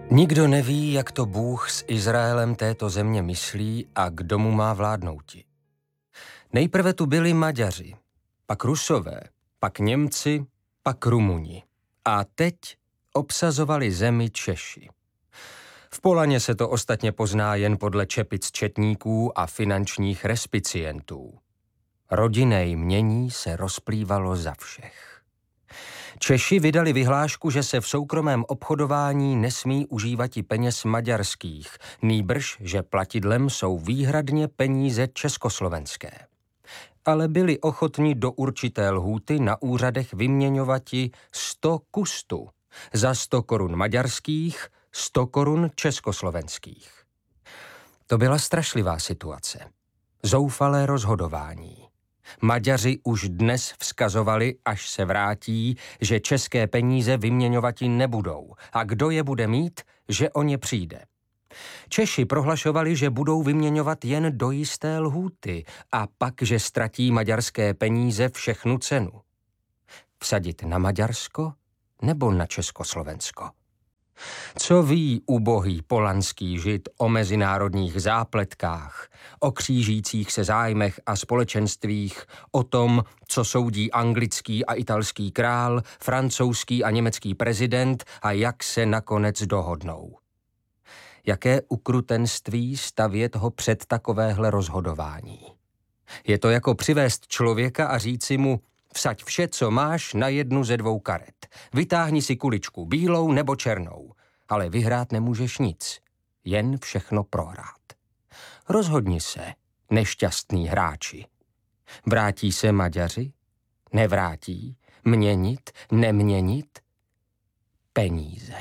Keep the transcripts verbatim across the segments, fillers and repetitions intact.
Nikdo neví, jak to Bůh s Izraelem této země myslí a kdo mu má vládnouti. Nejprve tu byli Maďaři, pak Rusové, pak Němci, pak Rumuni. A teď obsazovali zemi Češi. V Polaně se to ostatně pozná jen podle čepic četníků a finančních respicientů. Rodinné jmění se rozplývalo za všech. Češi vydali vyhlášku, že se v soukromém obchodování nesmí užívat i peněz maďarských, nýbrž, že platidlem jsou výhradně peníze československé. Ale byli ochotni do určité lhůty na úřadech vyměňovati sto kustů, za sto korun maďarských, sto korun československých. To byla strašlivá situace. Zoufalé rozhodování. Maďaři už dnes vzkazovali, až se vrátí, že české peníze vyměňovati nebudou a kdo je bude mít, že o ně přijde. Češi prohlašovali, že budou vyměňovat jen do jisté lhůty a pak, že ztratí maďarské peníze všechnu cenu. Vsadit na Maďarsko nebo na Československo? Co ví ubohý polanský žid o mezinárodních zápletkách, o křížících se zájmech a společenstvích, o tom, co soudí anglický a italský král, francouzský a německý prezident a jak se nakonec dohodnou? Jaké ukrutenství stavět ho před takovéhle rozhodování? Je to jako přivést člověka a říci mu: vsaď vše, co máš, na jednu ze dvou karet. Vytáhni si kuličku, bílou nebo černou. Ale vyhrát nemůžeš nic, jen všechno prohrát. Rozhodni se, nešťastný hráči. Vrátí se Maďaři? Nevrátí? Měnit? Neměnit? Peníze.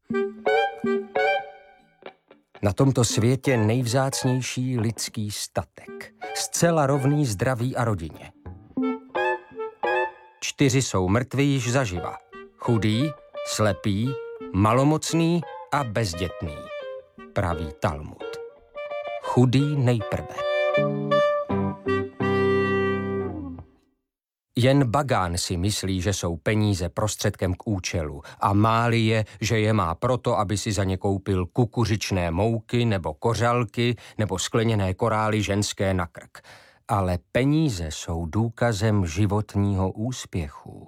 Na tomto světě nejvzácnější lidský statek. Zcela rovný zdraví a rodině. Čtyři jsou mrtví již zaživa. Chudý, slepý, malomocný a bezdětný, praví Talmud. Chudý nejprve. Jen bagán si myslí, že jsou peníze prostředkem k účelu a máli je, že je má proto, aby si za ně koupil kukuřičné mouky nebo kořalky nebo skleněné korály ženské na krk. Ale peníze jsou důkazem životního úspěchu.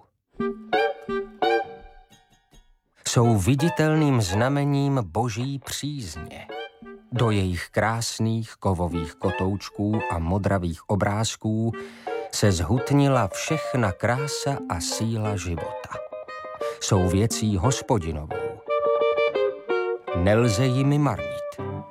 Jsou viditelným znamením boží přízně. Do jejich krásných kovových kotoučků a modravých obrázků se zhutnila všechna krása a síla života. Jsou věcí hospodinovou. Nelze jimi marnit.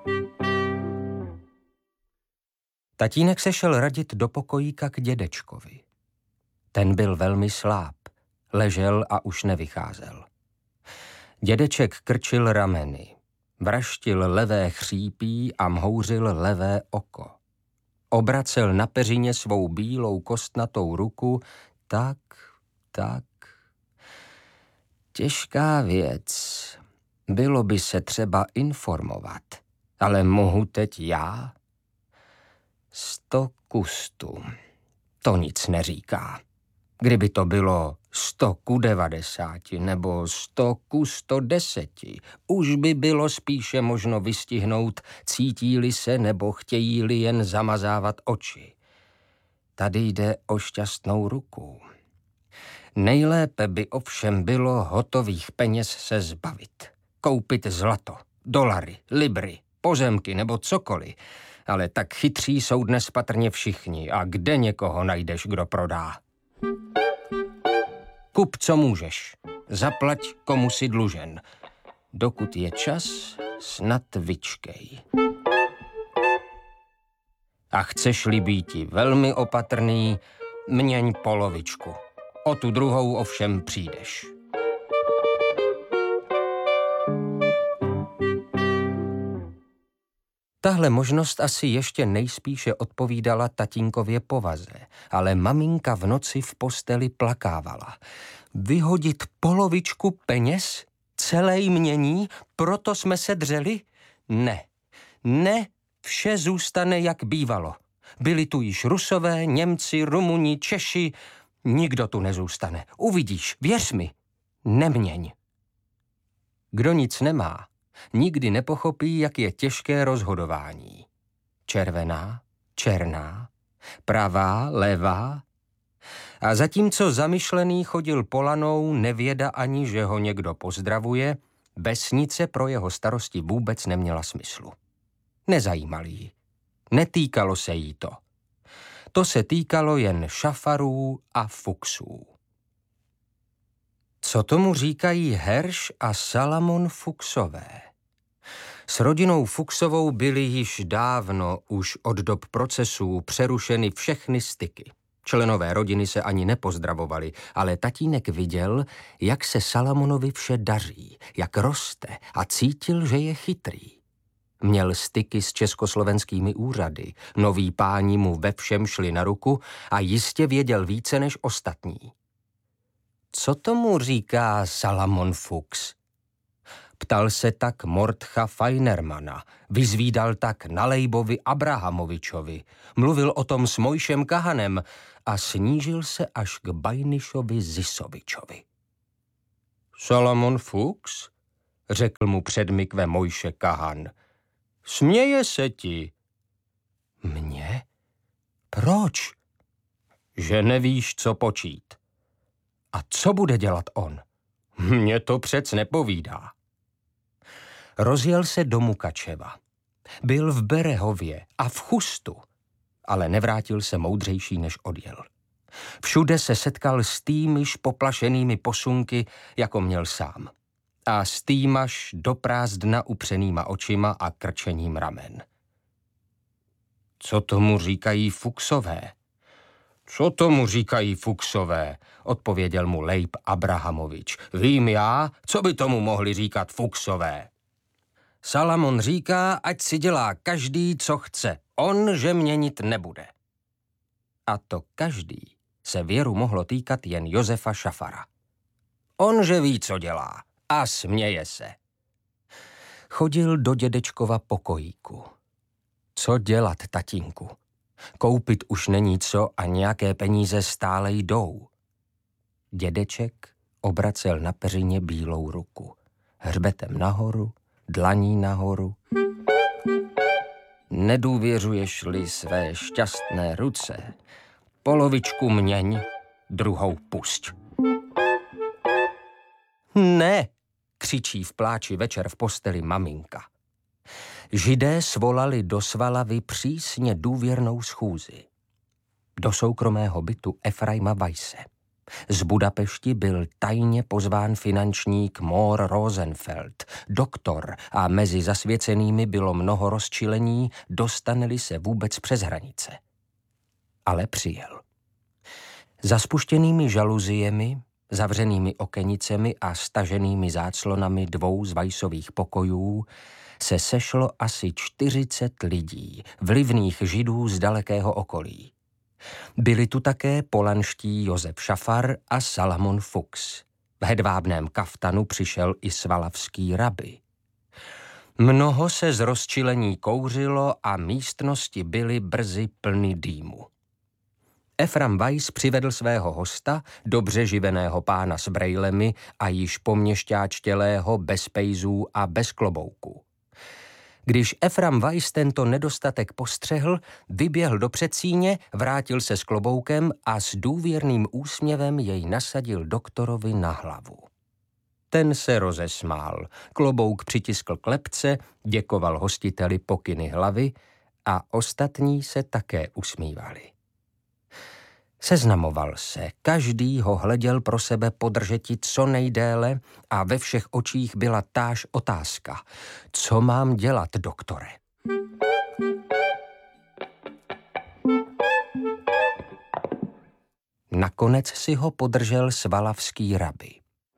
Tatínek se šel radit do pokojíka k dědečkovi. Ten byl velmi sláb, ležel a už nevycházel. Dědeček krčil rameny, vraštil levé chřípí a mhouřil levé oko. Obracel na peřině svou bílou kostnatou ruku, tak, tak. Těžká věc. Bylo by se třeba informovat, ale mohu teď já? Sto kustů. To nic neříká. Kdyby to bylo sto ku devadesáti nebo sto ku sto deseti, už by bylo spíše možno vystihnout, cítí-li se nebo chtějí-li jen zamazávat oči. Tady jde o šťastnou ruku. Nejlépe by ovšem bylo hotových peněz se zbavit. Koupit zlato, dolary, libry, pozemky nebo cokoliv. Ale tak chytří jsou dnes patrně všichni a kde někoho najdeš, kdo prodá? Kup, co můžeš. Zaplať, komu si dlužen. Dokud je čas, snad vyčkej. A chceš-li býti velmi opatrný, měň polovičku. O tu druhou ovšem přijdeš. Tahle možnost asi ještě nejspíše odpovídala tatínkově povaze, ale maminka v noci v posteli plakávala. Vyhodit polovičku peněz? Celé jmění? Proto jsme se dřeli? Ne, ne, vše zůstane, jak bývalo. Byli tu již Rusové, Němci, Rumuni, Češi. Nikdo tu nezůstane. Uvidíš, věř mi. Neměň. Kdo nic nemá, nikdy nepochopí, jak je těžké rozhodování. Červená, černá, pravá, levá. A zatímco zamyšlený chodil polanou, nevěda ani, že ho někdo pozdravuje, vesnice pro jeho starosti vůbec neměla smyslu. Nezajímal ji. Netýkalo se jí to. To se týkalo jen šafarů a fuksů. Co tomu říkají Herš a Salamon Fuksové? S rodinou Fuksovou byly již dávno, už od dob procesů, přerušeny všechny styky. Členové rodiny se ani nepozdravovali, ale tatínek viděl, jak se Salamonovi vše daří, jak roste a cítil, že je chytrý. Měl styky s československými úřady, noví páni mu ve všem šli na ruku a jistě věděl více než ostatní. Co tomu říká Salamon Fuchs? Ptal se tak Mordcha Feinermana, vyzvídal tak Nalejbovi Abrahamovičovi, mluvil o tom s Mojšem Kahanem a snížil se až k Bajnišovi Zisovičovi. Salamon Fuchs, řekl mu předmikve Mojše Kahan, směje se ti. Mně? Proč? Že nevíš, co počít. A co bude dělat on? Mně to přec nepovídá. Rozjel se do Mukačeva. Byl v Berehově a v Chustu, ale nevrátil se moudřejší, než odjel. Všude se setkal s týmiž poplašenými posunky, jako měl sám. A s týmaž do prázdna upřenýma očima a krčením ramen. Co tomu říkají Fuksové? Co tomu říkají Fuksové? Odpověděl mu Lejb Abrahamovič. Vím já, co by tomu mohli říkat Fuksové. Salamon říká, ať si dělá každý, co chce. On, že měnit nebude. A to každý se věru mohlo týkat jen Josefa Šafara. On, že ví, co dělá a směje se. Chodil do dědečkova pokojíku. Co dělat, tatínku? Koupit už není co a nějaké peníze stále jdou. Dědeček obracel na peřině bílou ruku. Hřbetem nahoru, dlaní nahoru. Nedůvěřuješ-li své šťastné ruce, polovičku měň, druhou pusť. Ne, křičí v pláči večer v posteli maminka. Židé svolali do Svalavy přísně důvěrnou schůzi. Do soukromého bytu Efraima Weisse. Z Budapešti byl tajně pozván finančník Mohr Rosenfeld, doktor, a mezi zasvěcenými bylo mnoho rozčilení, dostane-li se vůbec přes hranice. Ale přijel. Za spuštěnými žaluziemi, zavřenými okenicemi a staženými záclonami dvou z Weissových pokojů se sešlo asi čtyřicet lidí, vlivných Židů z dalekého okolí. Byli tu také polanští Josef Šafar a Salamon Fuchs. V hedvábném kaftanu přišel i svalavský rabi. Mnoho se z rozčilení kouřilo a místnosti byly brzy plny dýmu. Efram Weiss přivedl svého hosta, dobře živeného pána s brejlemi a již poměšťáčtělého, bez pejzů a bez klobouku. Když Efram Weiss tento nedostatek postřehl, vyběhl do předsíně, vrátil se s kloboukem a s důvěrným úsměvem jej nasadil doktorovi na hlavu. Ten se rozesmál, klobouk přitiskl k lebce, děkoval hostiteli pokyny hlavy a ostatní se také usmívali. Seznamoval se, každý ho hleděl pro sebe podržeti co nejdéle a ve všech očích byla táž otázka. Co mám dělat, doktore? Nakonec si ho podržel svalavský rabi.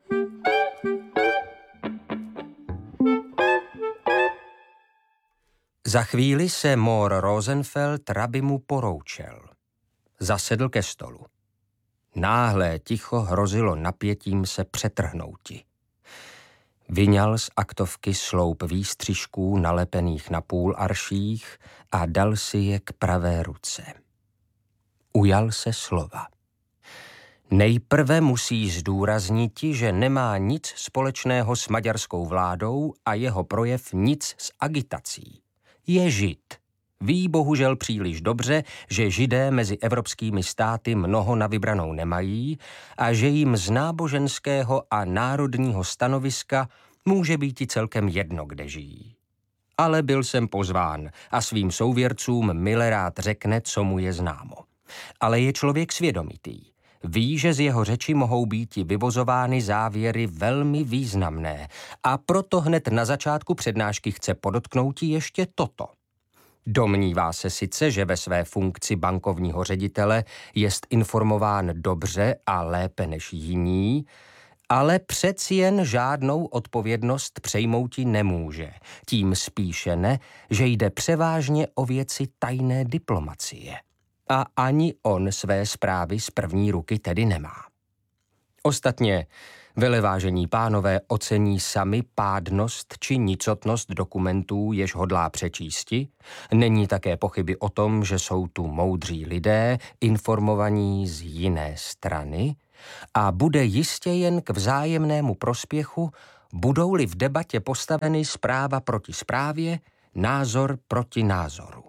Za chvíli se Mohr Rosenfeld rabimu poroučel. Zasedl ke stolu. Náhlé ticho hrozilo napětím se přetrhnouti. Vyňal z aktovky sloup výstřižků nalepených na půl arších a dal si je k pravé ruce. Ujal se slova. Nejprve musí zdůrazniti, že nemá nic společného s maďarskou vládou a jeho projev nic s agitací. Je Žid. Ví bohužel příliš dobře, že Židé mezi evropskými státy mnoho na vybranou nemají a že jim z náboženského a národního stanoviska může být i celkem jedno, kde žijí. Ale byl jsem pozván a svým souvěrcům mile rád řekne, co mu je známo. Ale je člověk svědomitý. Ví, že z jeho řeči mohou být vyvozovány závěry velmi významné a proto hned na začátku přednášky chce podotknout ještě toto. Domnívá se sice, že ve své funkci bankovního ředitele jest informován dobře a lépe než jiní, ale přeci jen žádnou odpovědnost přejmouti nemůže. Tím spíše ne, že jde převážně o věci tajné diplomacie. A ani on své zprávy z první ruky tedy nemá. Ostatně velevážení pánové ocení sami pádnost či nicotnost dokumentů, jež hodlá přečísti. Není také pochyby o tom, že jsou tu moudří lidé, informovaní z jiné strany, a bude jistě jen k vzájemnému prospěchu, budou-li v debatě postaveny zpráva proti zprávě, názor proti názoru.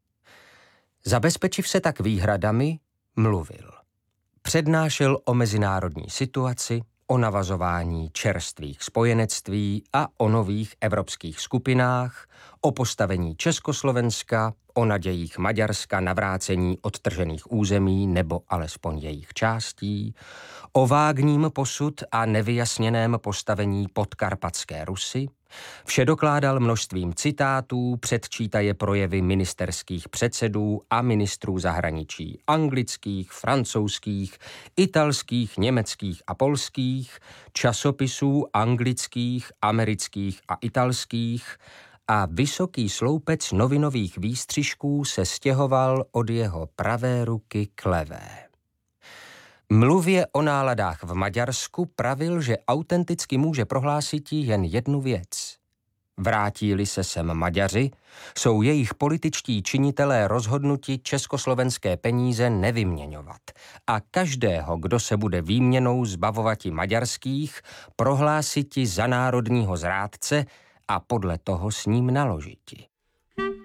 Zabezpečiv se tak výhradami, mluvil. Přednášel o mezinárodní situaci, o navazování čerstvých spojenectví a o nových evropských skupinách, o postavení Československa, o nadějích Maďarska na vrácení odtržených území nebo alespoň jejich částí, o vágním posud a nevyjasněném postavení podkarpatské Rusy. Vše dokládal množstvím citátů, předčítaje projevy ministerských předsedů a ministrů zahraničí anglických, francouzských, italských, německých a polských, časopisů anglických, amerických a italských, a vysoký sloupec novinových výstřižků se stěhoval od jeho pravé ruky k levé. Mluvě o náladách v Maďarsku pravil, že autenticky může prohlásit jen jednu věc. Vrátí-li se sem Maďaři, jsou jejich političtí činitelé rozhodnuti československé peníze nevyměňovat a každého, kdo se bude výměnou zbavovati maďarských, prohlásiti za národního zrádce a podle toho s ním naložiti.